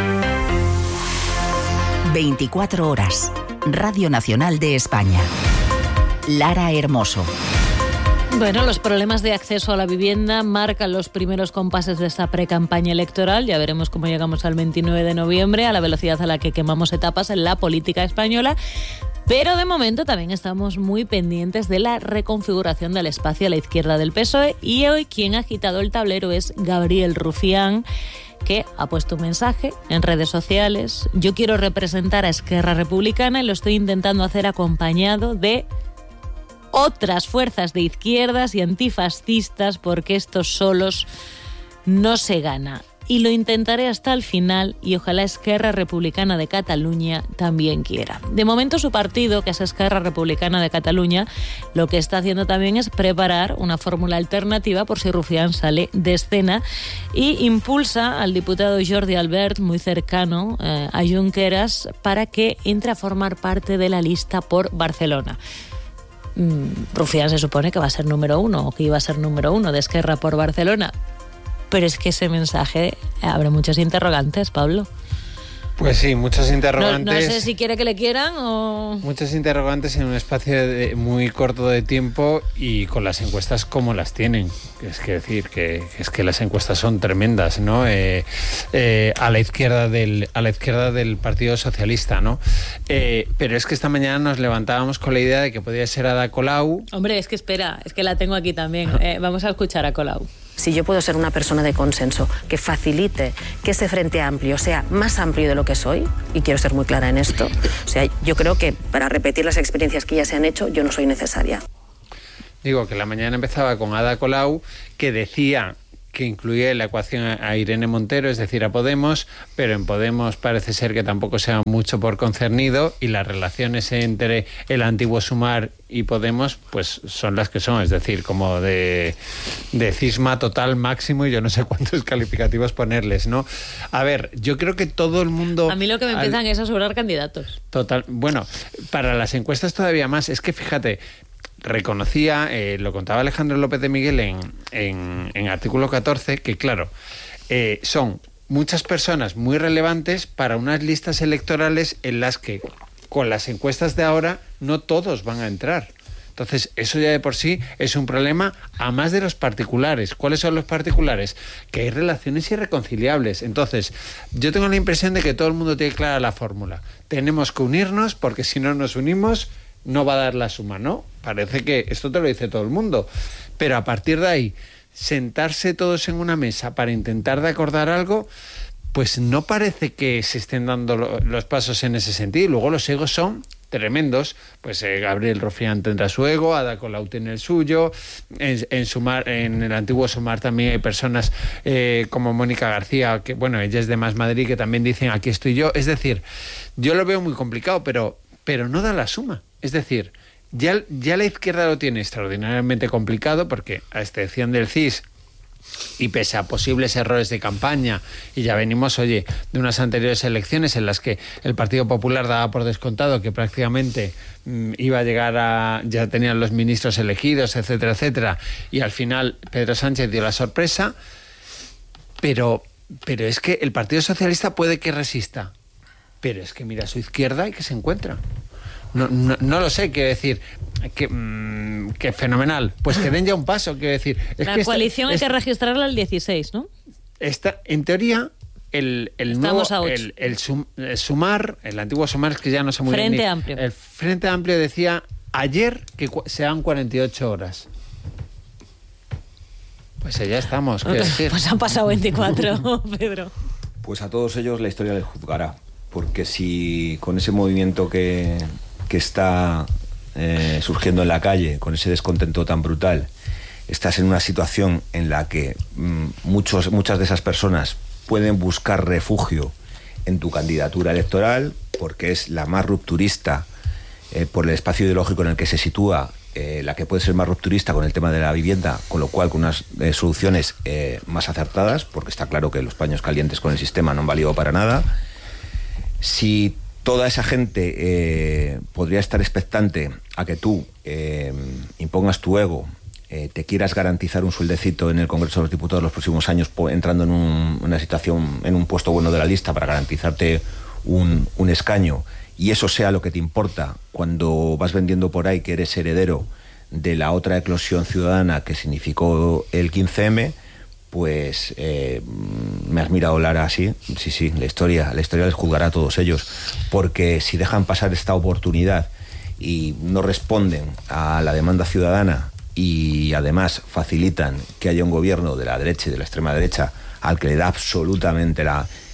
veinticuatro horas. Radio Nacional de España. Lara Hermoso. Bueno, los problemas de acceso a la vivienda marcan los primeros compases de esta precampaña electoral. Ya veremos cómo llegamos al veintinueve de noviembre, a la velocidad a la que quemamos etapas en la política española. Pero de momento también estamos muy pendientes de la reconfiguración del espacio a la izquierda del P S O E, y hoy quien ha agitado el tablero es Gabriel Rufián, que ha puesto un mensaje en redes sociales. Yo quiero representar a Esquerra Republicana y lo estoy intentando hacer acompañado de otras fuerzas de izquierdas y antifascistas, porque estos solos no se gana. y lo intentaré hasta el final y ojalá Esquerra Republicana de Cataluña también quiera. De momento su partido, que es Esquerra Republicana de Cataluña, lo que está haciendo también es preparar una fórmula alternativa por si Rufián sale de escena y impulsa al diputado Jordi Albert, muy cercano eh, a Junqueras, para que entre a formar parte de la lista por Barcelona. Rufián se supone que va a ser número uno o que iba a ser número uno de Esquerra por Barcelona. Pero es que ese mensaje abre muchos interrogantes, Pablo. Pues sí, muchos interrogantes. No, no sé si quiere que le quieran o... Muchos interrogantes en un espacio de, muy corto de tiempo y con las encuestas como las tienen. Es que decir que es que las encuestas son tremendas, ¿no? Eh, eh, a la izquierda del a la izquierda del Partido Socialista, ¿no? Eh, pero es que esta mañana nos levantábamos con la idea de que podía ser Ada Colau. Hombre, es que espera, es que la tengo aquí también. Eh, vamos a escuchar a Colau. Si yo puedo ser una persona de consenso que facilite que ese Frente Amplio sea más amplio de lo que soy, y quiero ser muy clara en esto, o sea, yo creo que para repetir las experiencias que ya se han hecho, yo no soy necesaria. Digo que la mañana empezaba con Ada Colau, que decía que incluía en la ecuación a Irene Montero, es decir, a Podemos, pero en Podemos parece ser que tampoco sea mucho por concernido y las relaciones entre el antiguo Sumar y Podemos pues son las que son, es decir, como de, de cisma total máximo y yo no sé cuántos calificativos ponerles, ¿no? A ver, yo creo que todo el mundo... A mí lo que me al... empiezan es a sobrar candidatos. Total, bueno, para las encuestas todavía más, es que fíjate... Reconocía, eh, lo contaba Alejandro López de Miguel en, en, en artículo catorce, que claro, eh, son muchas personas muy relevantes para unas listas electorales en las que con las encuestas de ahora no todos van a entrar. Entonces, eso ya de por sí es un problema a más de los particulares. ¿Cuáles son los particulares? Que hay relaciones irreconciliables. Entonces, yo tengo la impresión de que todo el mundo tiene clara la fórmula. Tenemos que unirnos porque si no nos unimos no va a dar la suma, ¿no? Parece que esto te lo dice todo el mundo. Pero a partir de ahí, sentarse todos en una mesa para intentar de acordar algo, pues no parece que se estén dando lo, los pasos en ese sentido. Y luego los egos son tremendos. Pues eh, Gabriel Rufián tendrá su ego, Ada Colau tiene el suyo, en, en, Sumar, en el antiguo Sumar también hay personas eh, como Mónica García, que bueno, ella es de Más Madrid, que también dicen aquí estoy yo. Es decir, yo lo veo muy complicado, pero, pero no da la suma. Es decir, ya, ya la izquierda lo tiene extraordinariamente complicado porque, a excepción del C I S, y pese a posibles errores de campaña, y ya venimos, oye, de unas anteriores elecciones en las que el Partido Popular daba por descontado que prácticamente mmm, iba a llegar a... ya tenían los ministros elegidos, etcétera, etcétera, y al final Pedro Sánchez dio la sorpresa, pero, pero es que el Partido Socialista puede que resista, pero es que mira a su izquierda y que se encuentra. No, no, no lo sé, quiero decir, que, mmm, que fenomenal. Pues que den ya un paso, quiero decir. Es la que coalición esta, hay que registrarla el dieciséis, ¿no? Esta, en teoría, el, el nuevo, el, el, sum, el Sumar, el antiguo Sumar, es que ya no sé muy Frente bien. Amplio. El Frente Amplio decía ayer que cu- sean cuarenta y ocho horas. Pues ya estamos, quiero decir. Pues han pasado veinticuatro, Pedro. Pues a todos ellos la historia les juzgará, porque si con ese movimiento que... que está eh, surgiendo en la calle, con ese descontento tan brutal, estás en una situación en la que mm, muchos, muchas de esas personas pueden buscar refugio en tu candidatura electoral, porque es la más rupturista eh, por el espacio ideológico en el que se sitúa, eh, la que puede ser más rupturista con el tema de la vivienda, con lo cual con unas eh, soluciones eh, más acertadas, porque está claro que los paños calientes con el sistema no han valido para nada. Si toda esa gente eh, podría estar expectante a que tú eh, impongas tu ego, eh, te quieras garantizar un sueldecito en el Congreso de los Diputados los próximos años, po- entrando en un, una situación, en un puesto bueno de la lista para garantizarte un, un escaño, y eso sea lo que te importa cuando vas vendiendo por ahí que eres heredero de la otra eclosión ciudadana que significó el quince eme, pues eh, me has mirado, Lara, así. Sí, sí, la historia, la historia les juzgará a todos ellos, porque si dejan pasar esta oportunidad y no responden a la demanda ciudadana y además facilitan que haya un gobierno de la derecha y de la extrema derecha al que le da absolutamente la,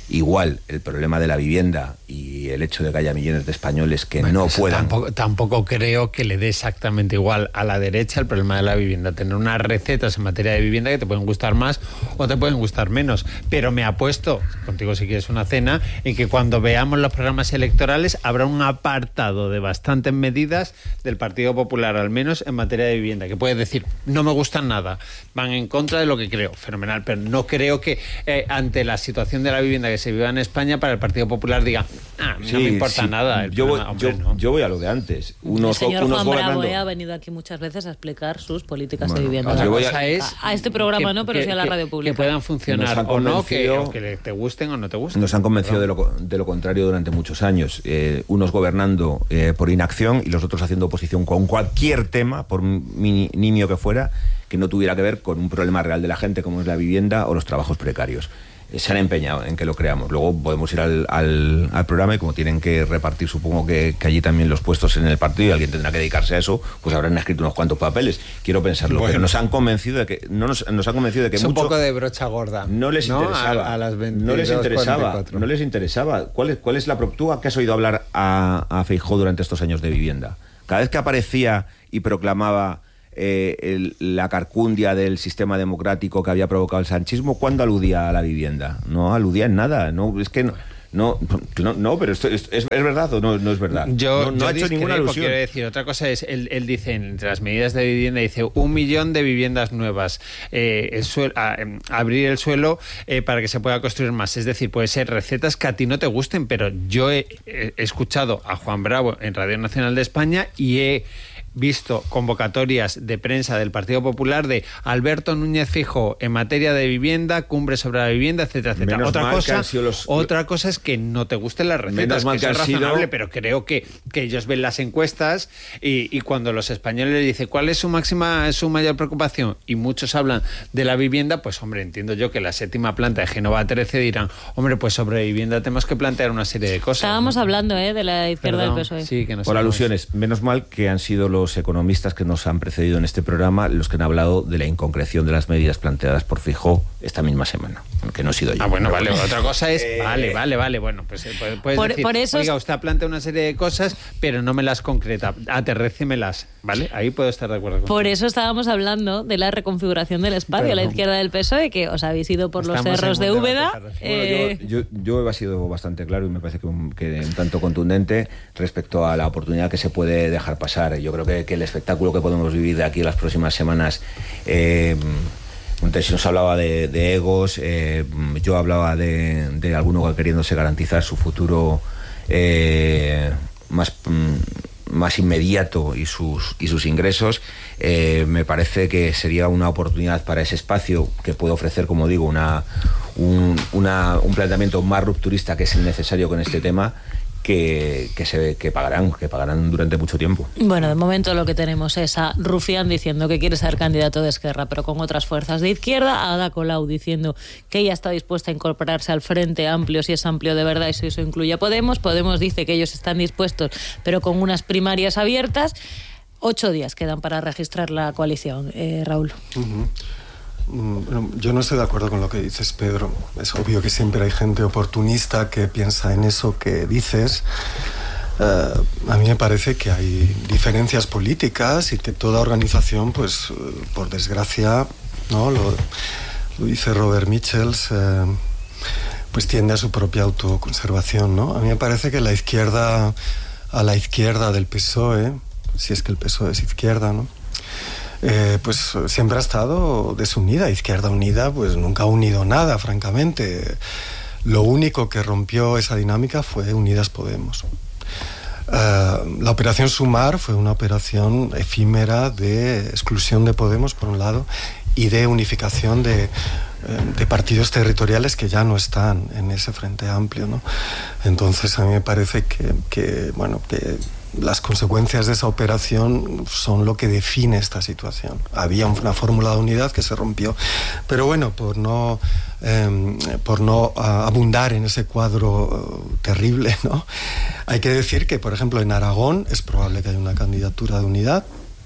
Igual el problema de la vivienda y el hecho de que haya millones de españoles que bueno, no puedan... Tampoco, tampoco creo que le dé exactamente igual a la derecha el problema de la vivienda. Tener unas recetas en materia de vivienda que te pueden gustar más o te pueden gustar menos. Pero me apuesto, contigo si quieres una cena, en que cuando veamos los programas electorales habrá un apartado de bastantes medidas del Partido Popular, al menos en materia de vivienda, que puedes decir, no me gustan nada, van en contra de lo que creo, fenomenal, pero no creo que eh, ante la situación de la vivienda que se viva en España, para el Partido Popular diga, ah, sí, no me importa sí. nada. El yo, problema, voy, hombre, yo, no. yo voy a lo de antes. Unos, el señor unos Juan gobernando... Bravo eh, ha venido aquí muchas veces a explicar sus políticas bueno, de vivienda. Otra voy cosa a, es a este programa que, no, pero que, sí a la que, radio pública. Que puedan funcionar o no, que, o que te gusten o no te gusten. Nos han convencido de lo, de lo contrario durante muchos años. Eh, unos gobernando eh, por inacción y los otros haciendo oposición con cualquier tema, por mini, nimio que fuera, que no tuviera que ver con un problema real de la gente como es la vivienda o los trabajos precarios. Se han empeñado en que lo creamos. Luego podemos ir al, al, al programa y como tienen que repartir, supongo que, que allí también los puestos en el partido y alguien tendrá que dedicarse a eso, pues habrán escrito unos cuantos papeles. Quiero pensarlo. Bueno. Pero nos han convencido de que no nos, nos han convencido de que es mucho, un poco de brocha gorda. No les ¿no? interesaba. A, a las veintidós, no les interesaba. cuarenta y cuatro. No les interesaba. ¿Cuál es, cuál es la tú a qué has oído hablar a, a Feijóo durante estos años de vivienda? Cada vez que aparecía y proclamaba Eh, el, la carcundia del sistema democrático que había provocado el sanchismo, ¿cuándo aludía a la vivienda? No aludía en nada, no, es que no, no, no, no pero esto es, es, es verdad o no, no es verdad. Yo no, no yo ha hecho ninguna alusión. Quiero decir, otra cosa es, él, él dice, entre las medidas de vivienda, dice un millón de viviendas nuevas, eh, el suelo, a, eh, abrir el suelo eh, para que se pueda construir más. Es decir, puede ser recetas que a ti no te gusten, pero yo he, he escuchado a Juan Bravo en Radio Nacional de España y he visto convocatorias de prensa del Partido Popular de Alberto Núñez Feijóo en materia de vivienda, cumbre sobre la vivienda, etcétera, etcétera. Menos otra cosa, los... otra cosa es que no te gusten las recetas, Menos mal que, que eso es sido... razonable, pero creo que, que ellos ven las encuestas y, y cuando los españoles les dicen cuál es su máxima, su mayor preocupación y muchos hablan de la vivienda, pues hombre, entiendo yo que la séptima planta de Génova trece dirán, hombre, pues sobre vivienda tenemos que plantear una serie de cosas. Estábamos ¿no? hablando eh, de la izquierda Perdón, del P S O E. Sí, que no Por alusiones, menos mal que han sido los Los economistas que nos han precedido en este programa los que han hablado de la inconcreción de las medidas planteadas por Feijóo esta misma semana, que no he sido yo. Ah, bueno, vale. bueno. Otra cosa es, eh... vale, vale, vale, bueno, pues puedes por, decir, por eso oiga, usted plantea una serie de cosas, pero no me las concreta, aterrécemelas, ¿vale? Ahí puedo estar de acuerdo con Por eso estábamos hablando de la reconfiguración del espacio Perdón. a la izquierda del P S O E, que os habéis ido por Estamos los cerros de Úbeda. Bueno, eh... yo, yo, yo he sido bastante claro y me parece que un, que un tanto contundente respecto a la oportunidad que se puede dejar pasar. Yo creo que, que el espectáculo que podemos vivir de aquí las próximas semanas, eh, si nos hablaba de, de egos, eh, yo hablaba de, de alguno queriéndose garantizar su futuro eh, más, más inmediato y sus, y sus ingresos. Eh, me parece que sería una oportunidad para ese espacio que puede ofrecer, como digo, una, un, una, un planteamiento más rupturista que es el necesario con este tema. Que, que, se, que pagarán que pagarán durante mucho tiempo. Bueno, de momento lo que tenemos es a Rufián diciendo que quiere ser candidato de Esquerra, pero con otras fuerzas de izquierda, a Ada Colau diciendo que ella está dispuesta a incorporarse al Frente Amplio si es amplio de verdad y si eso incluye a Podemos. Podemos dice que ellos están dispuestos, pero con unas primarias abiertas. Ocho días quedan para registrar la coalición, eh, Raúl. Uh-huh. Yo no estoy de acuerdo con lo que dices, Pedro. Es obvio que siempre hay gente oportunista que piensa en eso que dices. Uh, a mí me parece que hay diferencias políticas y que toda organización, pues, por desgracia, ¿no? Lo, lo dice Robert Michels, eh, pues tiende a su propia autoconservación, ¿no? A mí me parece que la izquierda, a la izquierda del P S O E, si es que el P S O E es izquierda, ¿no? Eh, pues siempre ha estado desunida. Izquierda Unida pues nunca ha unido nada, francamente. Lo único que rompió esa dinámica fue Unidas Podemos. Uh, la operación Sumar fue una operación efímera de exclusión de Podemos por un lado y de unificación de, de partidos territoriales que ya no están en ese Frente Amplio, ¿no? Entonces a mí me parece que, que bueno que las consecuencias de esa operación son lo que define esta situación. Había una fórmula de unidad que se rompió, pero bueno, por no eh, por no uh, abundar en ese cuadro uh, terrible, ¿no? Hay que decir que, por ejemplo, en Aragón es probable que haya una candidatura de unidad.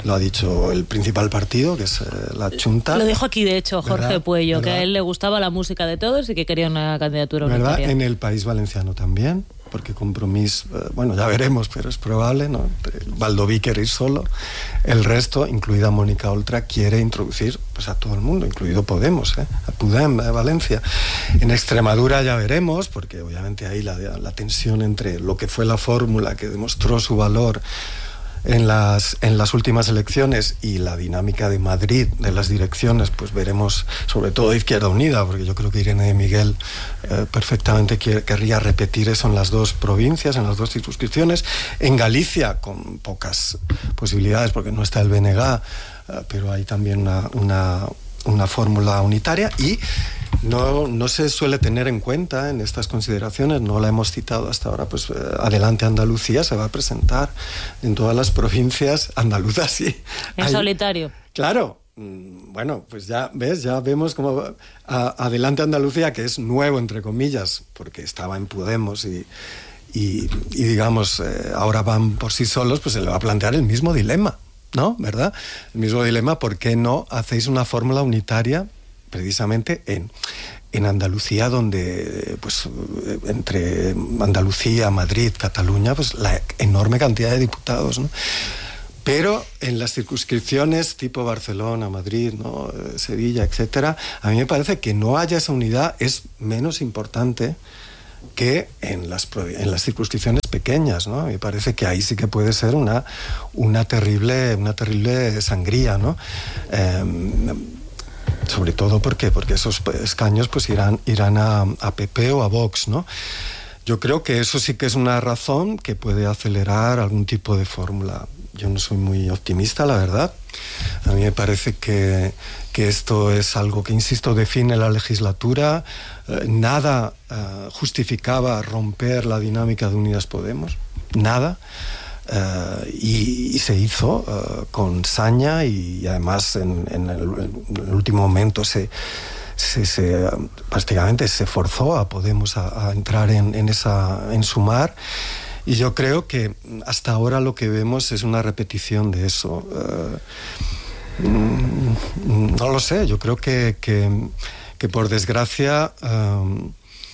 lo ha dicho el principal partido, que es eh, la Junta. Lo dijo aquí, de hecho, Jorge ¿verdad? Puello, ¿verdad? que a él le gustaba la música de todos y que quería una candidatura ¿verdad? unitaria. En el País Valenciano también, porque Compromís, eh, bueno, ya veremos, pero es probable, ¿no? Baldoví quiere ir solo, el resto, incluida Mónica Oltra, quiere introducir pues, a todo el mundo, incluido Podemos, ¿eh? a Podem, a Valencia. En Extremadura ya veremos, porque obviamente ahí la, la tensión entre lo que fue la fórmula que demostró su valor en las, en las últimas elecciones y la dinámica de Madrid, de las direcciones, pues veremos, sobre todo Izquierda Unida, porque yo creo que Irene de Miguel eh, perfectamente quiere, querría repetir eso en las dos provincias, en las dos circunscripciones. En Galicia, con pocas posibilidades, porque no está el B N G, eh, pero hay también una, una, una fórmula unitaria y No, no se suele tener en cuenta en estas consideraciones, no la hemos citado hasta ahora, pues eh, Adelante Andalucía se va a presentar en todas las provincias andaluzas, sí. En Hay, solitario. Claro, bueno, pues ya ves, ya vemos como a, Adelante Andalucía, que es nuevo, entre comillas, porque estaba en Podemos y, y, y digamos, eh, ahora van por sí solos, pues se le va a plantear el mismo dilema, ¿no? ¿Verdad? El mismo dilema, ¿por qué no hacéis una fórmula unitaria precisamente en, en Andalucía, donde pues entre Andalucía, Madrid, Cataluña, pues la enorme cantidad de diputados, ¿no? Pero en las circunscripciones tipo Barcelona, Madrid, ¿no? Sevilla, etcétera, a mí me parece que no haya esa unidad es menos importante que en las, en las circunscripciones pequeñas, ¿no? Me parece que ahí sí que puede ser una, una, terrible, una terrible sangría, ¿no? Eh, sobre todo porque, porque esos escaños pues irán, irán a, a P P o a Vox, ¿no? Yo creo que eso sí que es una razón que puede acelerar algún tipo de fórmula. Yo no soy muy optimista, la verdad. A mí me parece que, que esto es algo que, insisto, define la legislatura. Eh, nada eh, justificaba romper la dinámica de Unidas Podemos, nada. Uh, y, y se hizo uh, con saña y, y además en, en, el, en el último momento se, se, se prácticamente se forzó a Podemos a, a entrar en, en, esa, en Sumar, y yo creo que hasta ahora lo que vemos es una repetición de eso. Uh, mm, no lo sé, yo creo que, que, que por desgracia uh,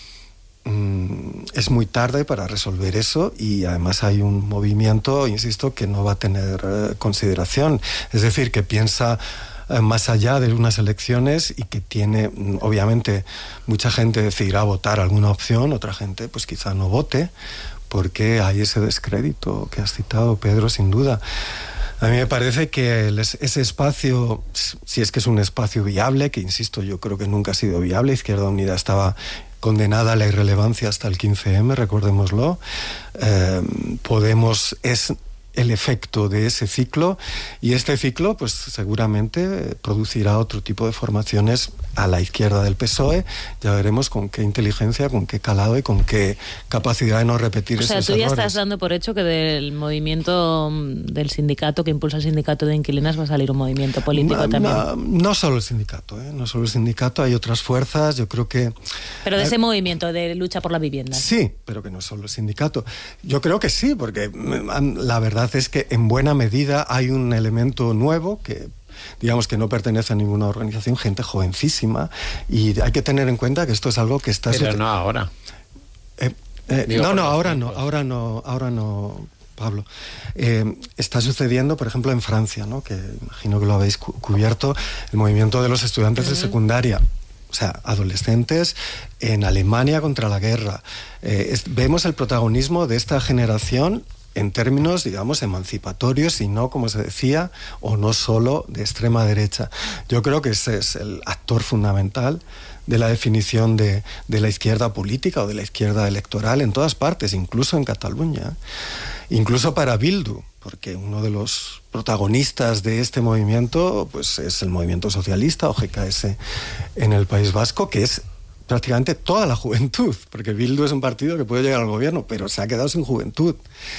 es muy tarde para resolver eso, y además hay un movimiento, insisto, que no va a tener eh, consideración, es decir, que piensa eh, más allá de unas elecciones y que tiene, obviamente, mucha gente decidirá votar alguna opción, otra gente pues quizá no vote, porque hay ese descrédito que has citado, Pedro, sin duda. A mí me parece que el, ese espacio, si es que es un espacio viable, que insisto, yo creo que nunca ha sido viable, Izquierda Unida estaba condenada a la irrelevancia hasta el quince eme, recordémoslo. Eh, Podemos es el efecto de ese ciclo, y este ciclo pues seguramente producirá otro tipo de formaciones a la izquierda del P S O E. Ya veremos con qué inteligencia, con qué calado y con qué capacidad de no repetir esos errores. O sea, tú ya estás dando por hecho que del movimiento del sindicato, que impulsa el sindicato de inquilinas, va a salir un movimiento político no, también. No, no solo el sindicato, ¿eh? No solo el sindicato, hay otras fuerzas, yo creo que... Pero de eh, ese movimiento de lucha por la vivienda. Sí, pero que no solo el sindicato. Yo creo que sí, porque la verdad es que en buena medida hay un elemento nuevo que, digamos, que no pertenece a ninguna organización, gente jovencísima, y hay que tener en cuenta que esto es algo que está... Pero no ahora. Eh, eh, no, no, ahora no, ahora no, ahora no, Pablo. Eh, está sucediendo, por ejemplo, en Francia, ¿no? Que imagino que lo habéis cu- cubierto, el movimiento de los estudiantes uh-huh. de secundaria. O sea, adolescentes en Alemania contra la guerra. Eh, es, vemos el protagonismo de esta generación en términos, digamos, emancipatorios, y no, como se decía, o no solo de extrema derecha. Yo creo que ese es el actor fundamental de la definición de, de la izquierda política o de la izquierda electoral en todas partes, incluso en Cataluña, incluso para Bildu, porque uno de los protagonistas de este movimiento pues es el movimiento socialista o G K S en el País Vasco, que es prácticamente toda la juventud, porque Bildu es un partido que puede llegar al gobierno, pero se ha quedado sin juventud,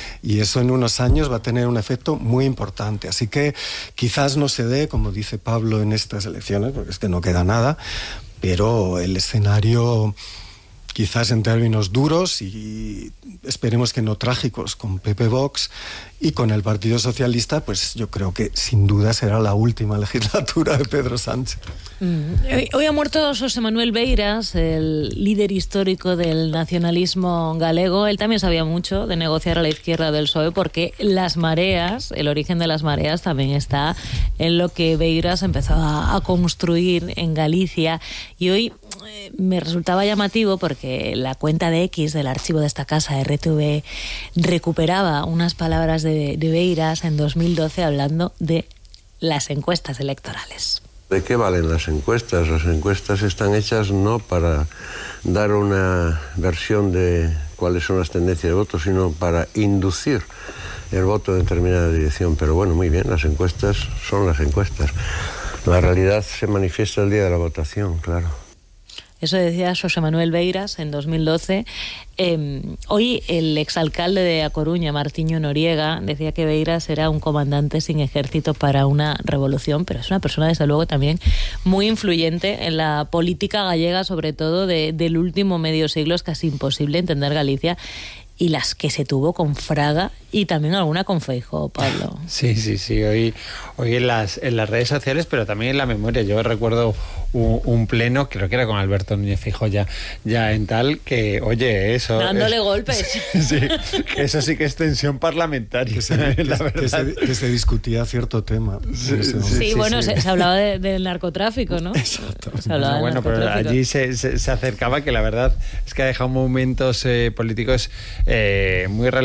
y eso en unos años va a tener un efecto muy importante. Así que quizás no se dé, como dice Pablo, en estas elecciones, porque es que no queda nada, pero el escenario quizás en términos duros y esperemos que no trágicos, con P P Vox y con el Partido Socialista, pues yo creo que sin duda será la última legislatura de Pedro Sánchez. Mm. Hoy, hoy ha muerto Xosé Manuel Beiras, el líder histórico del nacionalismo galego. Él también sabía mucho de negociar a la izquierda del P S O E, porque las mareas, el origen de las mareas también está en lo que Beiras empezó a, a construir en Galicia. Y hoy eh, me resultaba llamativo porque la cuenta de X del archivo de esta casa, R T V, recuperaba unas palabras de de, de Beiras en dos mil doce hablando de las encuestas electorales. ¿De qué valen las encuestas? Las encuestas están hechas no para dar una versión de cuáles son las tendencias de voto, sino para inducir el voto en determinada dirección. Pero bueno, muy bien, las encuestas son las encuestas. La realidad se manifiesta el día de la votación, claro. Eso decía Xosé Manuel Beiras en dos mil doce. Eh, hoy el exalcalde de A Coruña, Martiño Noriega, decía que Beiras era un comandante sin ejército para una revolución, pero es una persona, desde luego, también muy influyente en la política gallega, sobre todo de, del último medio siglo. Es casi imposible entender Galicia y las que se tuvo con Fraga y también alguna con Feijóo, Pablo. Sí, sí, sí, hoy, hoy en, las, en las redes sociales, pero también en la memoria. Yo recuerdo un, un pleno, creo que era con Alberto Núñez Feijóo ya, ya en tal, que, oye, eso... Dándole es, golpes. Sí, que eso sí que es tensión parlamentaria, que se, que, la verdad. Que se, que se discutía cierto tema. Sí, sí, sí, sí bueno, sí. Se, se hablaba del de narcotráfico, ¿no? Exacto. Se hablaba no, bueno, pero allí se, se, se acercaba, que la verdad es que ha dejado momentos eh, políticos eh, muy relevantes.